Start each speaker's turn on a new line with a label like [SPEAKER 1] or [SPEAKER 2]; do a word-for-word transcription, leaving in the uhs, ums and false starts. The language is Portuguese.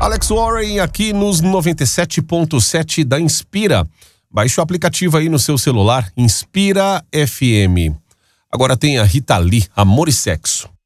[SPEAKER 1] Alex Warren aqui nos noventa e sete ponto sete da Inspira. Baixe o aplicativo aí no seu celular, Inspira F M. Agora tem a Rita Lee, Amor e Sexo.